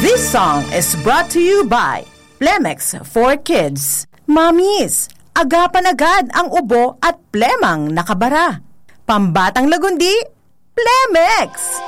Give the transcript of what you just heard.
This song is brought to you by Plemex for Kids. Mommies, agapan agad ang ubo at plemang nakabara. Pambatang lagundi, Plemex!